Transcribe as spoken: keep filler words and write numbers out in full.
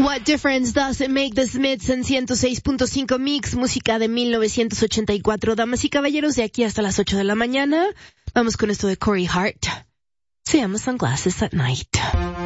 What difference does it make? The Smiths en ciento seis punto cinco Mix, música de mil novecientos ochenta y cuatro. Damas y caballeros, de aquí hasta las ocho de la mañana, vamos con esto de Corey Hart. Se llama Sunglasses at Night.